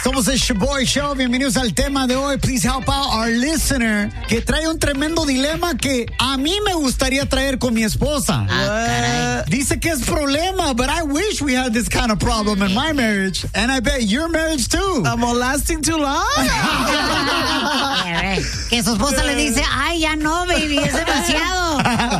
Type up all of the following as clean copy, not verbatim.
Somos el Shaboy Show. Bienvenidos al tema de hoy. Please help out our listener que trae un tremendo dilema que a mí me gustaría traer con mi esposa. Dice que es problema, but I wish we had this kind of problem in my marriage. And I bet your marriage too. I'm lasting too long. Que su esposa le dice, ay, ya no, baby, es demasiado.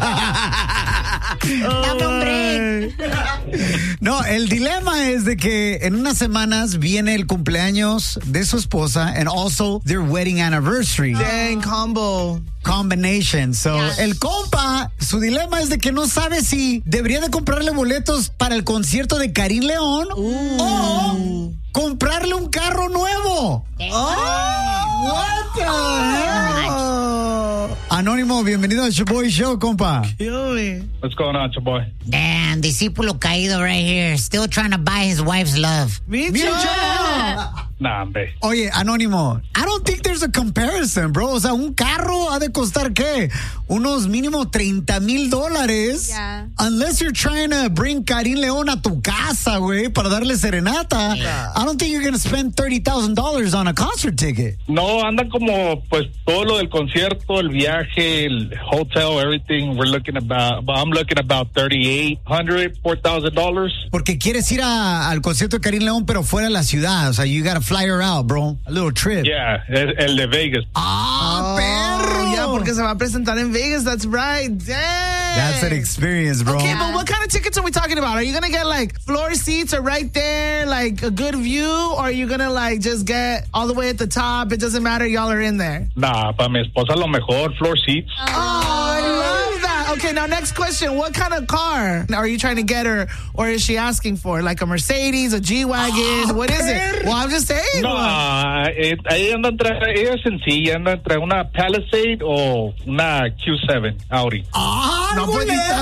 Dame un break. No, el dilema es de que en unas semanas viene el cumpleaños de su esposa and also their wedding anniversary. Dang, Combination. So, Yeah. el compa, su dilema es de que no sabe si debería de comprarle boletos para el concierto de Karim León o comprarle un carro nuevo. What the hell? Anónimo, bienvenido al Shaboy Show, compa. What's going on, Chaboy? Damn, discípulo caído right here. Still trying to buy his wife's love. Micho. Nah, hombre. Oye, Anónimo, I don't think there's a comparison, bro. O sea, un carro ha de costar, ¿qué? Unos mínimo $30,000. Yeah. Unless you're trying to bring Karim León a tu casa, güey, para darle serenata. Yeah. I don't think you're going to spend $30,000 on a concert ticket. No, andan como, pues, todo lo del concierto, el viaje, el hotel, everything. I'm looking about $3,800, $4,000. Porque quieres ir al concierto de Karim León, pero fuera de la ciudad. O sea, you gotta fly her out, bro. A little trip. Yeah, el de Vegas. Perro! Ya, porque se va a presentar en Vegas. That's right. Dang. That's an experience, bro. Okay, but what kind of tickets are we talking about? Are you going to get like floor seats or right there, like a good view? Or are you going to like just get all the way at the top? It doesn't matter. Y'all are in there. Nah, para mi esposa lo mejor, floor seats. Oh, I love that. Okay, now next question. What kind of car are you trying to get her or is she asking for? Like a Mercedes, a G-Wagon? What is it? Well, I'm just saying. No, ahí anda ella es sencilla, anda entre una Palisade o una Q7 Audi. Algo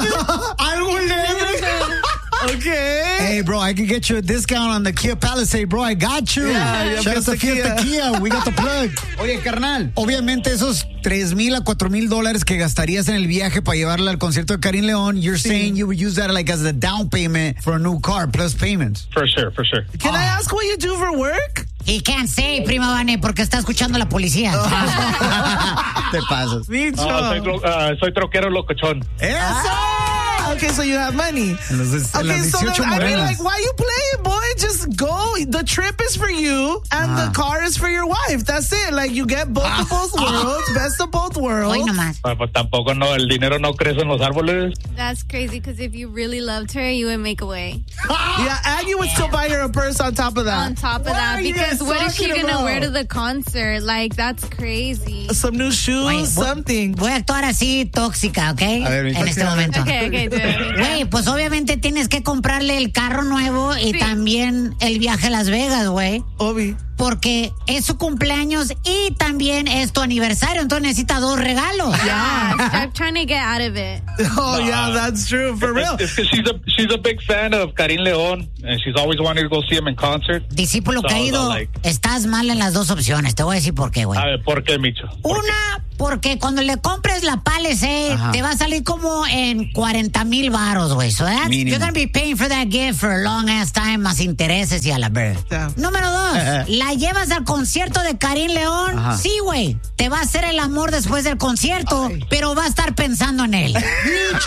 leve. Okay. Hey, bro, I can get you a discount on the Kia Palisade, bro. I got you. Yeah, Shout out to Fiesta Kia. We got the plug. Oye, carnal, obviamente esos $3,000 a $4,000 que gastarías en el viaje para llevarla al concierto de Karim León, you're saying you would use that like as a down payment for a new car plus payments. For sure. Can I ask what you do for work? He can't say, prima Vane, porque está escuchando la policía. Te pasas. Soy troquero locochón. ¡Eso! Okay, so you have money. En las Okay, so 18 then, I mean, morenas. like, why you playing, boy? Just go. The trip is for you, and the car is for your wife. That's it. Like, you get both of both worlds, best of both worlds. Hoy nomás. Pues tampoco no, el dinero no crece en los árboles. That's crazy because if you really loved her, you would make a way. Yeah, and you would still buy her a purse on top of that. On top of What that, are you because guys what is she talking gonna about? wear to the concert? Like, that's crazy. Some new shoes, Oye, something. Voy a actuar así tóxica, ¿ok? A ver, en este momento. Okay, do it. Güey, pues obviamente tienes que comprarle el carro nuevo y también el viaje a Las Vegas, güey. Obi. Porque es su cumpleaños y también es tu aniversario, entonces necesita 2 regalos. Yeah, stop trying to get out of it. Oh, yeah, that's true. For real. It's because she's a big fan of Karim León, and she's always wanted to go see him in concert. Discípulo So, caído, like- estás mal en las 2 opciones. Te voy a decir por qué, güey. A ver, ¿por qué, Micho? Una, porque cuando le compres la Palisade, Ajá. te va a salir como en 40,000 varos, güey. So that's, Mínimo. you're gonna be paying for that gift for a long ass time, más intereses y a la verga. Yeah. Número 2, la llevas al concierto de Karim León. Ajá. Sí, güey. Te va a hacer el amor después del concierto, pero va a estar pensando en él. Pues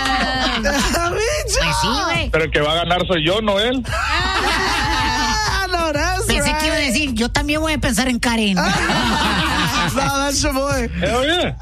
sí, güey. Pero el que va a ganar soy yo, no él. Ah, no, that's Pensé que iba a right. decir, yo también voy a pensar en Karim. No, that's your boy. Hell yeah.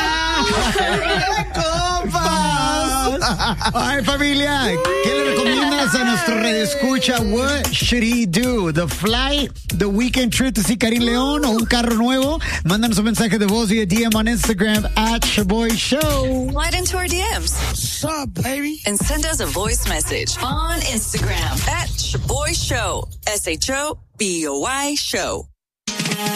Ay, familia, ¿qué le recomiendas a nuestro redescucha? What should he do? The flight, the weekend trip to see Karim León o un carro nuevo? Mándanos un mensaje de voz vía DM on Instagram @Shaboy Show. Slide into our DMs. What's up, baby? And send us a voice message on Instagram @Shaboy Show. SHOBOY Show.